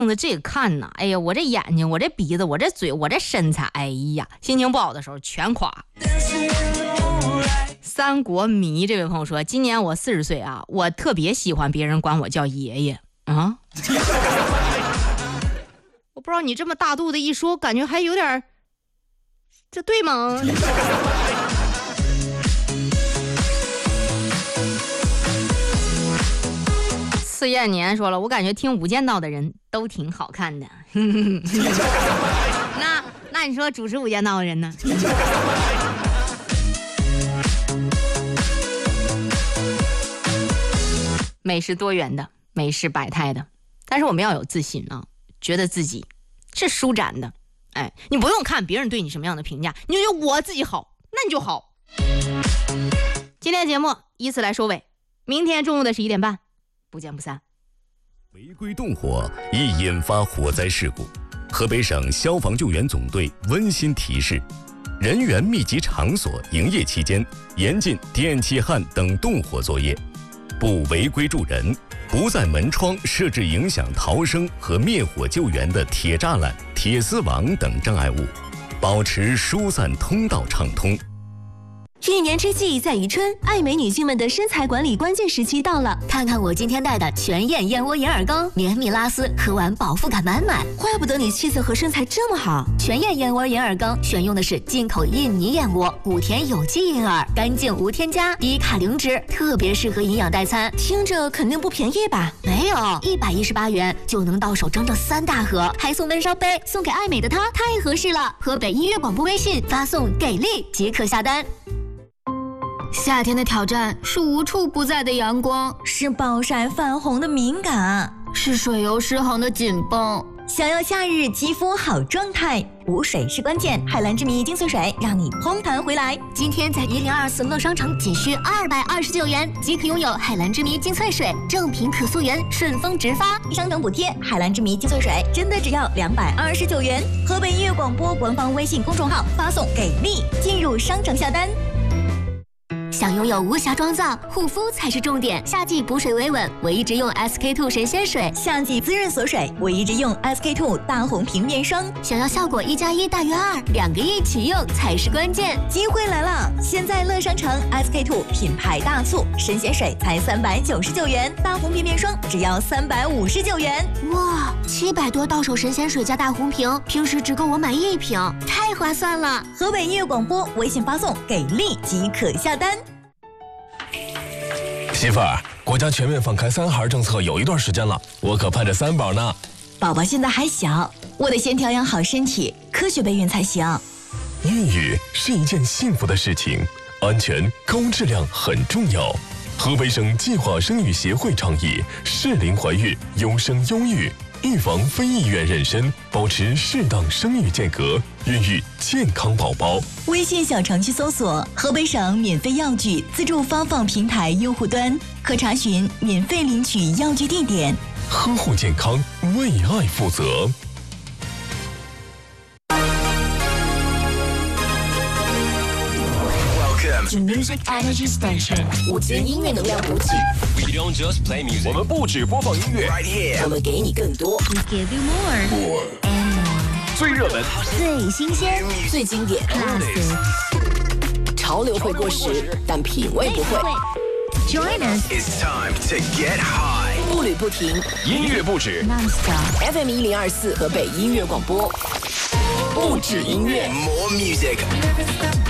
着这个看呐，哎呀，我这眼睛，我这鼻子，我这嘴，我这身材，哎呀，心情不好的时候全垮。三国迷这位朋友说，今年我40岁啊，我特别喜欢别人管我叫爷爷啊。我不知道你这么大度的一说，感觉还有点，这对吗？次艳年说了，我感觉听无间道的人都挺好看的。那你说主持无间道的人呢？美是多元的，美是百态的，但是我们要有自信啊，觉得自己是舒展的。哎，你不用看别人对你什么样的评价，你就觉得我自己好，那你就好。今天节目以此来收尾，明天中午的11点半不见不散。 违规动火易引发火灾事故，河北省消防救援总队温馨提示：人员密集场所营业期间，严禁电气焊等动火作业，不违规助人，不在门窗设置影响逃生和灭火救援的铁栅栏、铁丝网等障碍物，保持疏散通道畅通。 一年之计在于春，爱美女性们的身材管理关键时期到了。看看我今天带的全燕燕窝银耳羹，绵密拉丝，喝完饱腹感满满。 怪不得你气色和身材这么好。 全燕燕窝银耳羹选用的是进口印尼燕窝，谷田有机银耳，干净无添加，低卡零脂，特别适合营养代餐。 听着肯定不便宜吧？ 没有，118元就能到手整整3大盒，还送温烧杯，送给爱美的她太合适了。河北音乐广播微信发送给力即可下单。 夏天的挑战是无处不在的阳光， 是暴晒泛红的敏感， 是水油失衡的紧绷。 想要夏日肌肤好状态，补水是关键。海蓝之谜精粹水让你嘭弹回来。 今天在1024乐商城仅需229元即可拥有海蓝之谜精粹水，正品可溯源，顺丰直发， 商城补贴。海蓝之谜精粹水真的只要229元。河北音乐广播官方微信公众号发送给力，进入商城下单。 想拥有无瑕妆造，护肤才是重点。夏季补水维稳，我一直用 SK2 神仙水； 夏季滋润锁水，我一直用 SK2 大红瓶面霜。 想要效果1+1大于2，2个一起用才是关键。 机会来了！现在乐商城 SK2 品牌大促，神仙水才399元，大红瓶面霜只要359元。 哇，700多到手神仙水加大红瓶，平时只够我买1瓶，太划算了！ 河北音乐广播微信发送给力即可下单。 媳妇儿，国家全面放开3孩政策有一段时间了，我可盼着3宝呢。 宝宝现在还小，我得先调养好身体，科学备孕才行。 孕育是一件幸福的事情，安全高质量很重要。河北省计划生育协会倡议适龄怀孕，优生优育，预防非意愿妊娠，保持适当生育间隔，孕育健康宝宝。 微信小程序搜索河北省免费药具自助发放平台用户端，可查询免费领取药具地点。 呵护健康，为爱负责。 To Music Energy Station， 5间音乐能量补给。 We don't just play music， 我们不只播放音乐 ，Right here， 我们给你更多。 We give you more and more。 最热门、 最新鲜、 最经典。 Classic。 潮流会过时，但品味不会。 Join us。 It's time to get high。 步履不停， 音乐不止。 Non-stop。 FM 1024河北音乐广播，不止音乐。 More music。